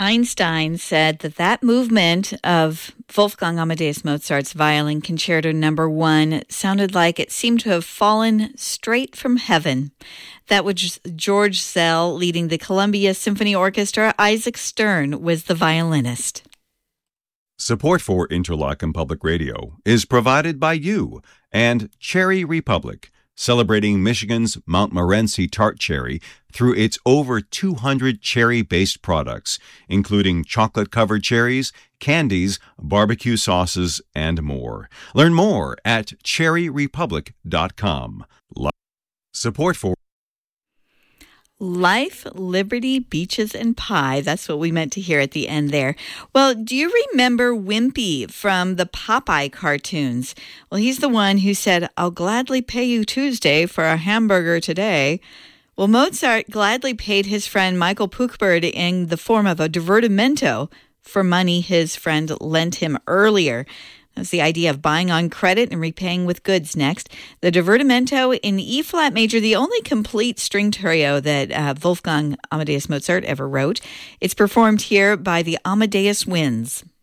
Einstein said that movement of Wolfgang Amadeus Mozart's Violin Concerto No. 1 sounded like it seemed to have fallen straight from heaven. That was George Szell leading the Columbia Symphony Orchestra. Isaac Stern was the violinist. Support for Interlochen Public Radio is provided by you and Cherry Republic, celebrating Michigan's Montmorency tart cherry through its over 200 cherry-based products, including chocolate-covered cherries, candies, barbecue sauces, and more. Learn more at cherryrepublic.com. Support for Life, Liberty, Beaches, and Pie. That's what we meant to hear at the end there. Well, do you remember Wimpy from the Popeye cartoons? Well, he's the one who said, "I'll gladly pay you Tuesday for a hamburger today." Well, Mozart gladly paid his friend Michael Puchberg in the form of a divertimento for money his friend lent him earlier. That's the idea of buying on credit and repaying with goods next. The Divertimento in E-flat major, the only complete string trio that Wolfgang Amadeus Mozart ever wrote. It's performed here by the Amadeus Winds.